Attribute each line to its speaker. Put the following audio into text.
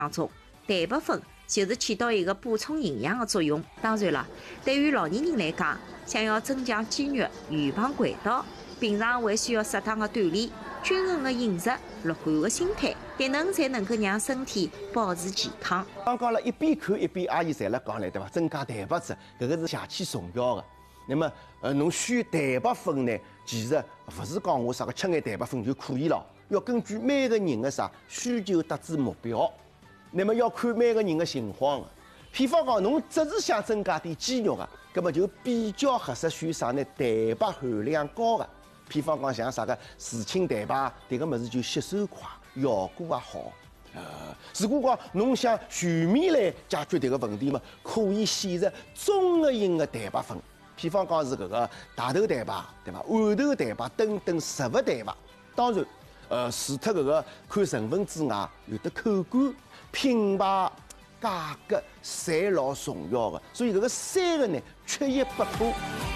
Speaker 1: 当中，蛋白粉就是起到一个补充营养的作用。当然了，对于老年人来讲，想要增强肌肉、预防溃倒，平常还需要适当的锻炼、均衡的饮食、乐观的心态，迭能才能够让身体保持健康。
Speaker 2: 刚刚了一边看一边阿姨侪辣讲了，对伐？增加蛋白质，搿个是邪气重要的。那么，侬选蛋白粉呢，其实勿是讲我啥个吃眼蛋白粉就可以了，要根据每个人的啥需求达至目标。那么要看每个人的情况的。譬方讲，侬只是想增加点肌肉的，葛么就比较合适选啥呢？蛋白含量高的。譬方讲，像啥个乳清蛋白，迭个物事就吸收快，效果也好。如果讲侬想全面来解决迭个问题嘛，可以选择综合型的蛋白粉。譬方讲是搿个大豆蛋白，对伐？豌豆蛋白等等植物蛋白。当然，除脱搿个看成分之外，有的口感、品牌、价格，侪老重要的。所以搿个三个呢，缺一不可。